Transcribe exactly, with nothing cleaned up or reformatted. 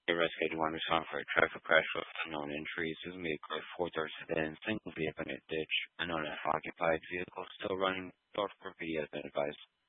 A rescue eighty one respond for a traffic crash with unknown injuries. This is a four-door sedan, single vehicle in a ditch. An unoccupied vehicle still running. Door for V has been advised.